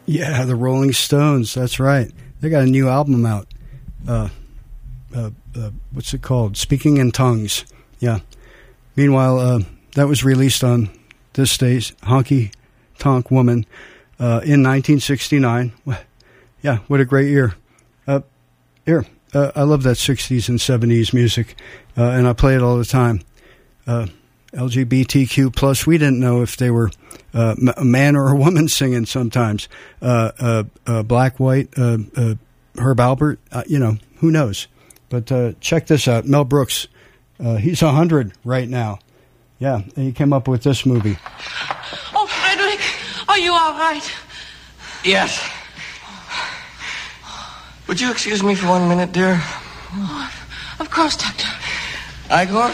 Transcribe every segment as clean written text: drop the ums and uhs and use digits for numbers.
Yeah, the Rolling Stones. That's right. They got a new album out. What's it called? Speaking in Tongues. Yeah. Meanwhile, that was released on this stage, Honky Tonk Woman, in 1969. Yeah, what a great year. I love that 60s and 70s music, and I play it all the time. LGBTQ plus. We didn't know if they were a man or a woman singing sometimes. Black, white, Herb Alpert. Who knows? But check this out. Mel Brooks. He's 100 right now. Yeah, and he came up with this movie. Oh, Frederick, are you all right? Yes. Would you excuse me for 1 minute, dear? Oh, of course, Doctor. Igor?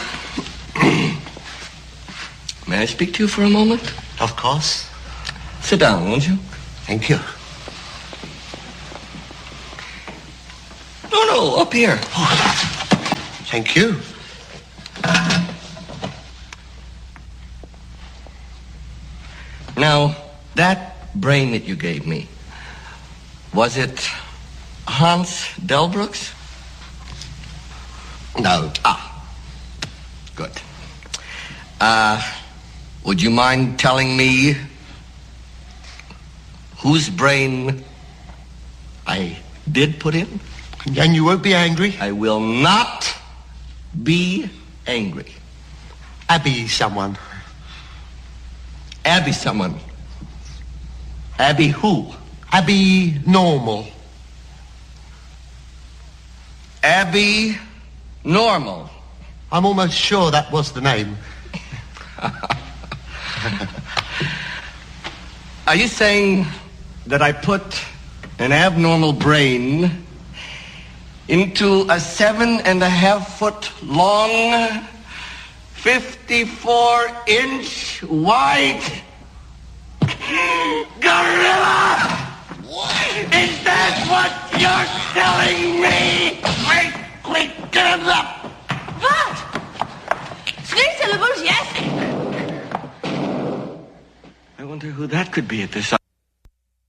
May I speak to you for a moment? Of course. Sit down, won't you? Thank you. No, up here. Oh, thank you. Now, that brain that you gave me, was it Hans Delbrooks? No. Good. Would you mind telling me whose brain I did put in? And you won't be angry? I will not be angry. Abby someone. Abby someone. Abby who? Abby Normal. Abby Normal. I'm almost sure that was the name. Are you saying that I put an abnormal brain into a 7.5-foot long, 54-inch wide gorilla? Is that what you're telling me? Wait, get him up! What? 3 syllables, yes. I wonder who that could be at this